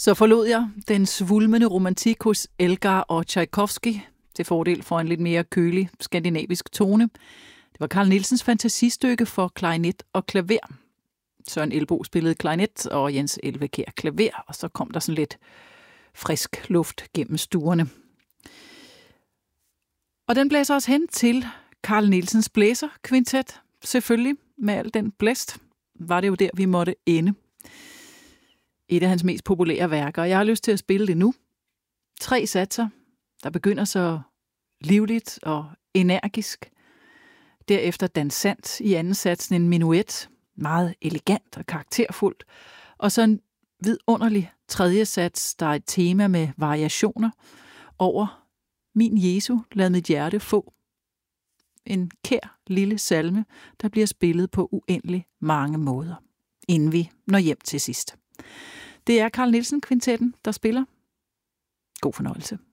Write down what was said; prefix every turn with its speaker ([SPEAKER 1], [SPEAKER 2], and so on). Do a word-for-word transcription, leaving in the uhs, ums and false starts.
[SPEAKER 1] Så forlod jeg den svulmende romantik hos Elgar og Tchaikovsky til fordel for en lidt mere kølig skandinavisk tone. Det var Carl Nielsens fantasistykke for klarinet og klaver. Søren Elbo spillede klarinet, og Jens Elvekjær klaver, og så kom der sådan lidt frisk luft gennem stuerne. Og den blæser os hen til Carl Nielsens blæserkvintet. Selvfølgelig, med al den blæst, var det jo der, vi måtte ende. Et af hans mest populære værker, og jeg har lyst til at spille det nu. Tre satser, der begynder så livligt og energisk. Derefter dansant i anden satsen en menuet, meget elegant og karakterfuldt. Og så en vidunderlig tredje sats, der er et tema med variationer over Min Jesu, lad mit hjerte få. En kær lille salme, der bliver spillet på uendelig mange måder, inden vi når hjem til sidst. Det er Carl Nielsen Kvintetten, der spiller. God fornøjelse.